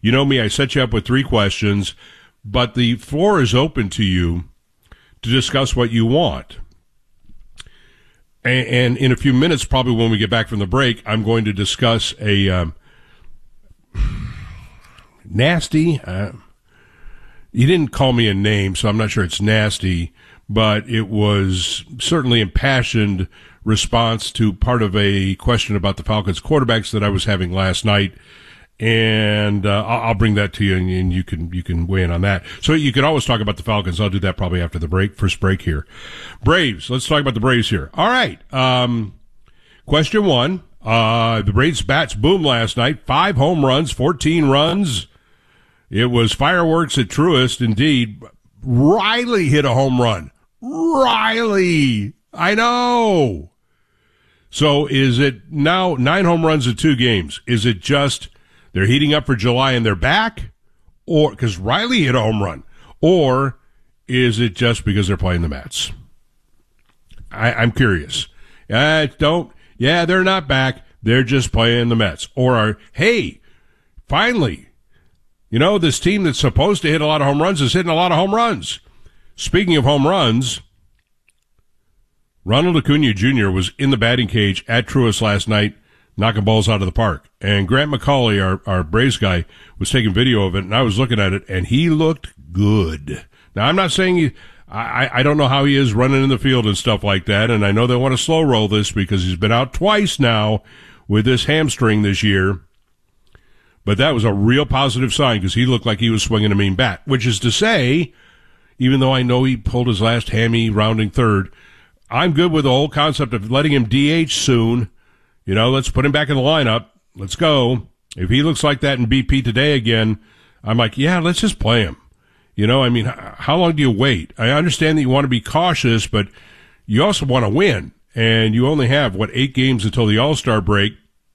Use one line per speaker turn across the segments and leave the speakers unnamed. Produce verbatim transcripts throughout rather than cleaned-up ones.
You know me, I set you up with three questions, but the floor is open to you to discuss what you want. And, and in a few minutes, probably when we get back from the break, I'm going to discuss a um, nasty, uh, you didn't call me a name, so I'm not sure it's nasty, but it was certainly impassioned response to part of a question about the Falcons quarterbacks that I was having last night. And uh, I'll bring that to you, and, and you can you can weigh in on that. So you can always talk about the Falcons. I'll do that probably after the break, first break here. Braves. Let's talk about the Braves here. All right. Um, question one. Uh, the Braves bats boom last night. Five home runs, fourteen runs. It was fireworks at Truist, indeed. Riley hit a home run. Riley. I know. So is it now nine home runs in two games? Is it just they're heating up for July and they're back? Or because Riley hit a home run? Or is it just because they're playing the Mets? I, I'm curious. Uh, don't, yeah, they're not back. They're just playing the Mets. Or are, hey, finally, you know, this team that's supposed to hit a lot of home runs is hitting a lot of home runs. Speaking of home runs, Ronald Acuna Junior was in the batting cage at Truist last night, knocking balls out of the park. And Grant McCauley, our, our Braves guy, was taking video of it, and I was looking at it, and he looked good. Now, I'm not saying he, I, I don't know how he is running in the field and stuff like that, and I know they want to slow roll this because he's been out twice now with this hamstring this year. But that was a real positive sign because he looked like he was swinging a mean bat, which is to say, even though I know he pulled his last hammy rounding third, I'm good with the whole concept of letting him D H soon. You know, let's put him back in the lineup. Let's go. If he looks like that in B P today again, I'm like, yeah, let's just play him. You know, I mean, how long do you wait? I understand that you want to be cautious, but you also want to win. And you only have, what, eight games until the All-Star break,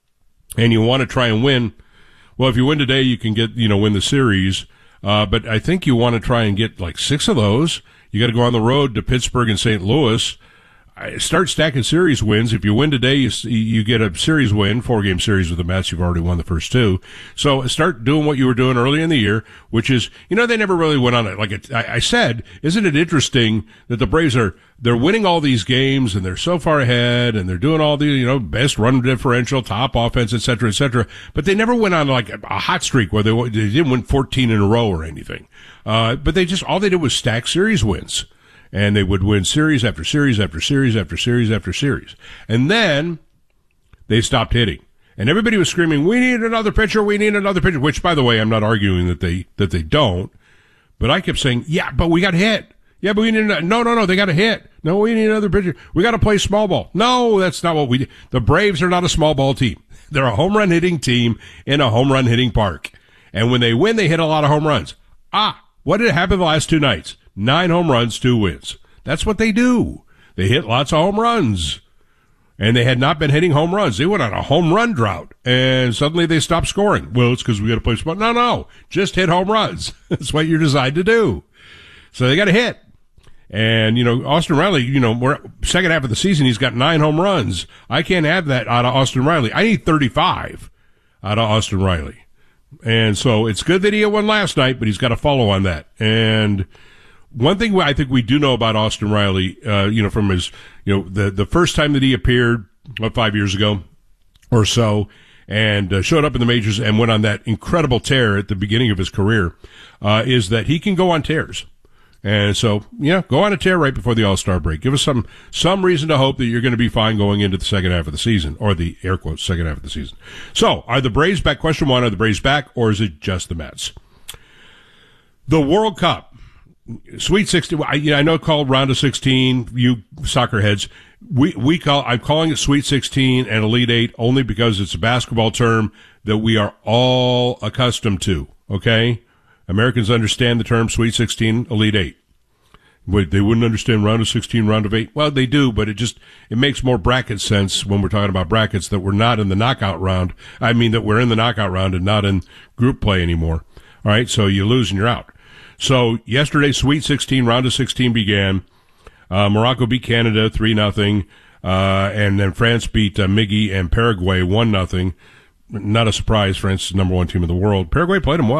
and you want to try and win. Well, if you win today, you can get, you know, win the series. Uh, but I think you want to try and get like six of those. You got to go on the road to Pittsburgh and Saint Louis. Start stacking series wins. If you win today, you, you get a series win, four-game series with the Mets. You've already won the first two. So start doing what you were doing early in the year, which is, you know, they never really went on it. Like it, I, I said, isn't it interesting that the Braves are, they're winning all these games and they're so far ahead and they're doing all the, you know, best run differential, top offense, et cetera, et cetera. But they never went on like a, a hot streak where they, they didn't win fourteen in a row or anything. Uh, but they just, all they did was stack series wins. And they would win series after series after series after series after series. And then they stopped hitting. And everybody was screaming, we need another pitcher, we need another pitcher, which, by the way, I'm not arguing that they that they don't. But I kept saying, yeah, but we got hit. Yeah, but we need another. No, no, no, they got a hit. No, we need another pitcher. We got to play small ball. No, that's not what we do. The Braves are not a small ball team. They're a home run hitting team in a home run hitting park. And when they win, they hit a lot of home runs. Ah, what did happen the last two nights? Nine home runs, two wins. That's what they do. They hit lots of home runs. And they had not been hitting home runs. They went on a home run drought. And suddenly they stopped scoring. Well, it's because we got to play smart. No, no. Just hit home runs. That's what you're designed to do. So they got to hit. And, you know, Austin Riley, you know, we're second half of the season, he's got nine home runs. I can't have that out of Austin Riley. I need thirty-five out of Austin Riley. And so it's good that he hit one last night, but he's got to follow on that. And one thing I think we do know about Austin Riley, uh, you know, from his, you know, the, the first time that he appeared, what, five years ago or so, and uh, showed up in the majors and went on that incredible tear at the beginning of his career, uh, is that he can go on tears. And so, yeah, go on a tear right before the All-Star break. Give us some, some reason to hope that you're going to be fine going into the second half of the season, or the air quotes, second half of the season. So, are the Braves back? Question one, are the Braves back, or is it just the Mets? The World Cup. Sweet sixteen, I, you know, I know it's called round of sixteen, you soccer heads. We, we call, I'm calling it Sweet sixteen and Elite eight only because it's a basketball term that we are all accustomed to, okay? Americans understand the term Sweet sixteen, Elite eight. But they wouldn't understand round of sixteen, round of eight. Well, they do, but it just, it makes more bracket sense when we're talking about brackets that we're not in the knockout round. I mean, that we're in the knockout round and not in group play anymore. All right, so you lose and you're out. So yesterday, Sweet sixteen, round of sixteen began. Uh, Morocco beat Canada three nothing, uh, and then France beat uh, Miggy and Paraguay one nothing. Not a surprise, France is the number one team in the world. Paraguay played them well.